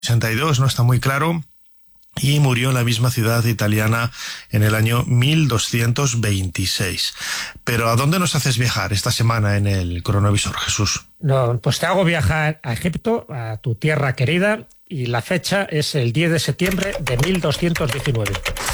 62, no está muy claro, y murió en la misma ciudad italiana en el año 1226. Pero ¿a dónde nos haces viajar esta semana en el Cronovisor, Jesús? No, pues te hago viajar a Egipto, a tu tierra querida, y la fecha es el 10 de septiembre de 1219.